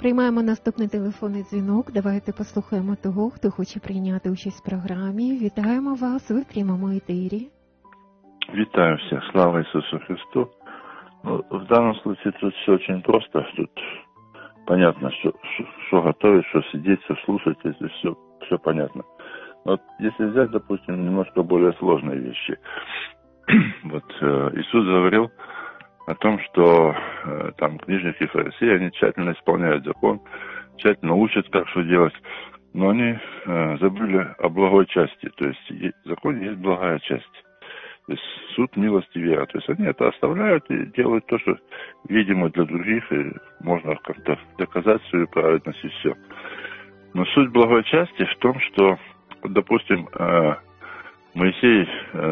Приймаємо наступний телефонний дзвінок. Давайте послухаємо того, хто хоче прийняти участь в програмі. Вітаємо вас, ви в прямому етері. Витаю всех, слава Иисусу Христу. Ну, в данном случае тут все очень просто. Тут понятно, что готовить, что сидеть, что слушать, здесь все понятно. Вот если взять, допустим, немножко более сложные вещи. Вот Иисус говорил о том, что там книжники и фарисеи, они тщательно исполняют закон, тщательно учат, как что делать, но они забыли о благой части. То есть в законе есть благая часть. То есть суд, милость и вера. То есть они это оставляют и делают то, что видимо для других, и можно как-то доказать свою праведность и все. Но суть благой части в том, что, допустим, Моисей,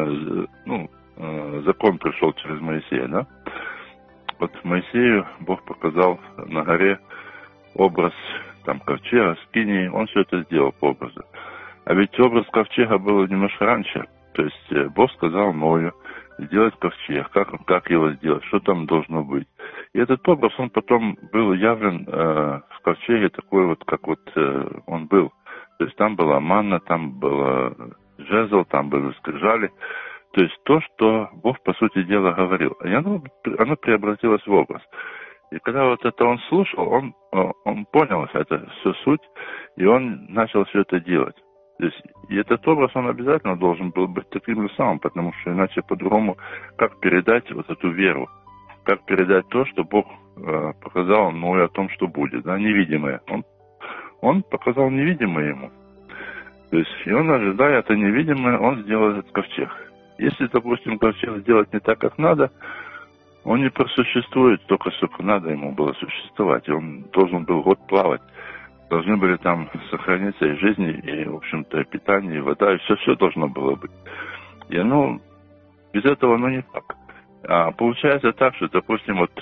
закон пришел через Моисея, да? Вот Моисею Бог показал на горе образ там ковчега, скинии, он все это сделал по образу. А ведь образ ковчега был немножко раньше. То есть Бог сказал Ною сделать ковчег, как его сделать, что там должно быть. И этот образ, он потом был явлен в ковчеге такой вот, как вот он был. То есть там была манна, там был жезл, там были скрижали. То есть то, что Бог, по сути дела, говорил. И оно преобразилось в образ. И когда вот это он слушал, он понял, что это все суть, и он начал все это делать. То есть, и этот образ, он обязательно должен был быть таким же самым, потому что иначе по-другому, как передать вот эту веру, как передать то, что Бог показал Ною о том, что будет, да, невидимое. Он показал невидимое ему. То есть, и он, ожидая это невидимое, он сделал этот ковчег. Если, допустим, ковчег сделать не так, как надо, он не просуществует столько, сколько надо ему было существовать. И он должен был год плавать. Должны были там сохраниться и жизни, и, в общем-то, и питание, и вода, и все должно было быть. И без этого оно не так. А получается так, что, допустим, вот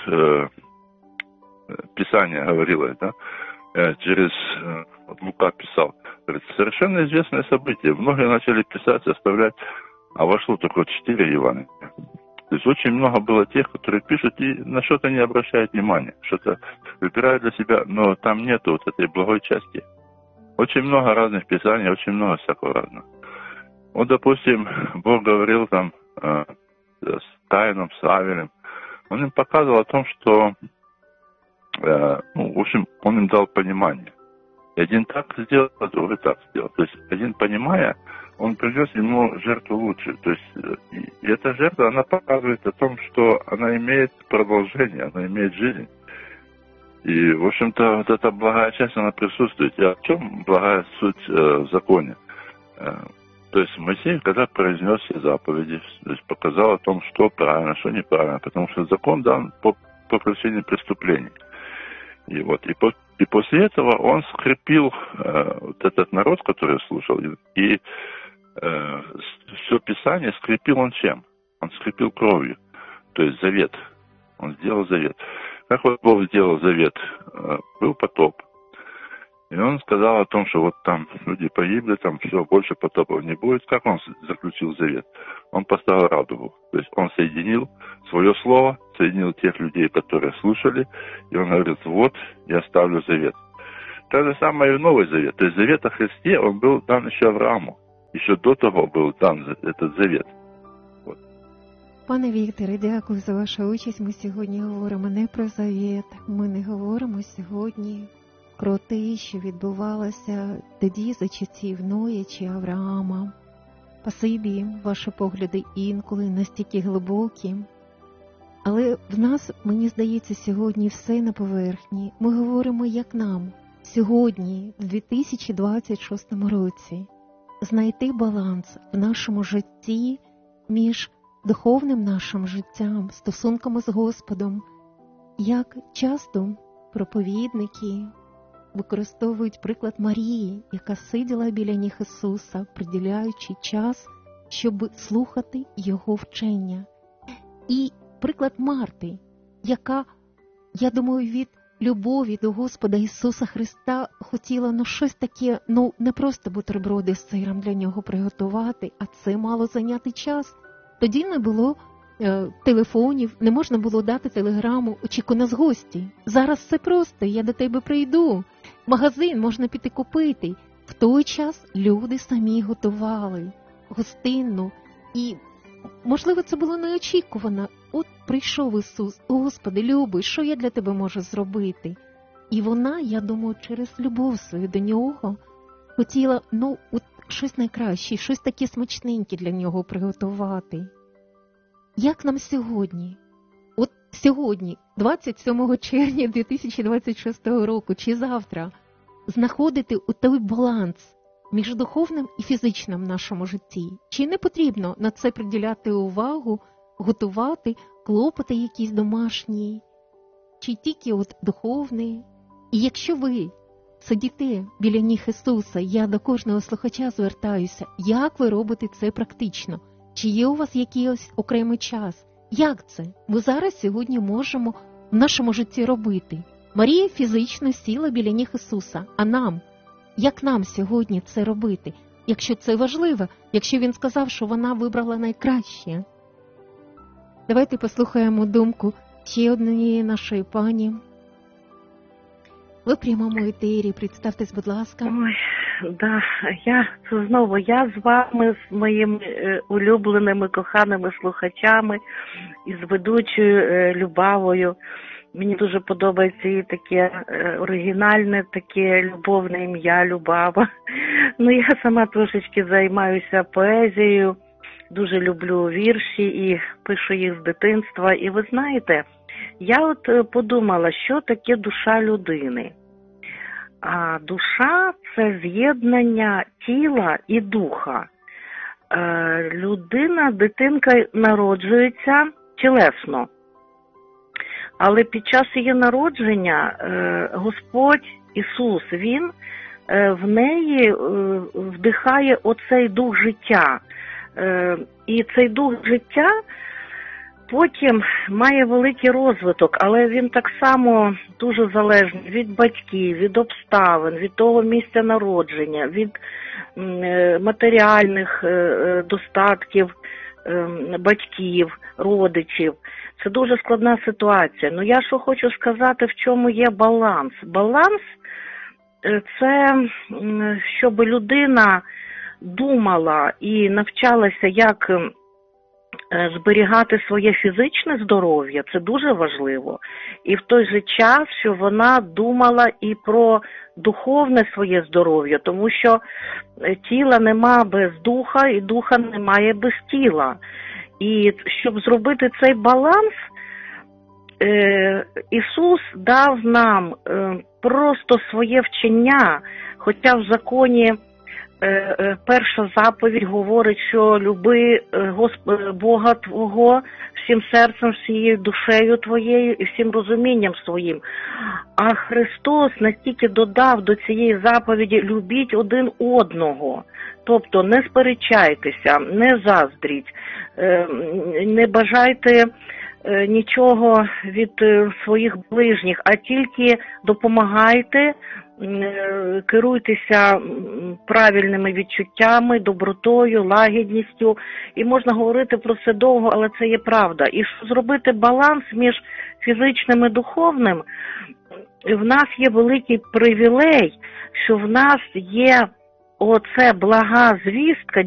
Писание говорило, да, через Лука писал, говорит, совершенно известное событие. Многие начали писать, оставлять, а вошло только 4 Евангелия. То есть очень много было тех, которые пишут и на что-то не обращают внимания, что-то выбирают для себя, но там нету вот этой благой части. Очень много разных писаний, очень много всякого разного. Вот, допустим, Бог говорил там с Каином, с Авелем. Он им показывал о том, что, в общем, он им дал понимание. И один так сделал, а другой так сделал. То есть один, понимая, он принес ему жертву лучше. То есть и эта жертва, она показывает о том, что она имеет продолжение, она имеет жизнь. И, в общем-то, вот эта благая часть, она присутствует. И о чем благая суть в законе? То есть Моисей, когда произнес все заповеди, то есть показал о том, что правильно, что неправильно, потому что закон дан по причине преступлений. И вот, и после этого он скрепил вот этот народ, который слушал, и все Писание скрепил он чем? Он скрепил кровью, то есть завет. Он сделал завет. Как вот Бог сделал завет? Был потоп. И он сказал о том, что вот там люди погибли, там все, больше потопов не будет. Как он заключил завет? Он поставил радугу. То есть он соединил свое слово, соединил тех людей, которые слушали, и он говорит, вот, я ставлю завет. То же самое и Новый Завет. То есть завет о Христе, он был дан еще Аврааму. Еще до того был дан этот завет. Вот. Пане Вікторе, дякую за вашу участь. Ми сьогодні говоримо не про завет. Ми не говоримо сьогодні про те, що відбувалося тоді за часів Ноя чи Авраама. Спасибі, ваші погляди інколи настільки глибокі. Але в нас, мені здається, сьогодні все на поверхні. Ми говоримо, як нам сьогодні, в 2026 році, знайти баланс в нашому житті між духовним нашим життям, стосунками з Господом. Як часто проповідники використовують приклад Марії, яка сиділа біля ніг Ісуса, приділяючи час, щоб слухати Його вчення. І приклад Марти, яка, я думаю, від любові до Господа Ісуса Христа хотіла щось таке, не просто бутерброди з сиром для нього приготувати, а це мало зайняти час. Тоді не було телефонів, не можна було дати телеграму «Очікуй нас гості». Зараз все просто, я до тебе прийду. Магазин можна піти купити. В той час люди самі готували гостинну. І, можливо, це було неочікувано. От прийшов Ісус, Господи, любий, що я для тебе можу зробити? І вона, я думаю, через любов свою до нього хотіла, от щось найкраще, щось таке смачненьке для нього приготувати. Як нам сьогодні? От сьогодні, 27 червня 2026 року, чи завтра, знаходити той баланс між духовним і фізичним в нашому житті? Чи не потрібно на це приділяти увагу, готувати клопоти якісь домашні, чи тільки от духовний? І якщо ви сидіте біля ніг Ісуса, я до кожного слухача звертаюся, як ви робите це практично? Чи є у вас якийсь окремий час? Як це? Ми зараз сьогодні можемо в нашому житті робити. Марія фізично сіла біля ніг Ісуса, а нам? Як нам сьогодні це робити? Якщо це важливо, якщо Він сказав, що вона вибрала найкраще. Давайте послухаємо думку ще однієї нашої пані. Ви в прямому етері, представтесь, будь ласка. Ой, да, я з вами, з моїми улюбленими, коханими слухачами і з ведучою Любавою. Мені дуже подобається її таке оригінальне, таке любовне ім'я Любава. Я сама трошечки займаюся поезією, дуже люблю вірші і пишу їх з дитинства. І ви знаєте, я от подумала, що таке душа людини. А душа – це з'єднання тіла і духа. Дитинка народжується тілесно. Але під час її народження Господь Ісус, Він в неї вдихає оцей дух життя. І цей дух життя потім має великий розвиток, але він так само дуже залежний від батьків, від обставин, від того місця народження, від матеріальних достатків батьків, родичів. Це дуже складна ситуація. Я що хочу сказати, в чому є баланс. Баланс – це щоб людина думала і навчалася, як зберігати своє фізичне здоров'я, це дуже важливо. І в той же час, щоб вона думала і про духовне своє здоров'я, тому що тіла нема без духа, і духа немає без тіла. І щоб зробити цей баланс, Ісус дав нам просто своє вчення, хоча в законі перша заповідь говорить, що люби Бога твого всім серцем, всією душею твоєю і всім розумінням своїм. А Христос настільки додав до цієї заповіді любіть один одного. Тобто не сперечайтеся, не заздріть, не бажайте нічого від своїх ближніх, а тільки допомагайте, керуйтеся правильними відчуттями, добротою, лагідністю. І можна говорити про це довго, але це є правда. І щоб зробити баланс між фізичним і духовним, в нас є великий привілей, що в нас є оце блага звістка,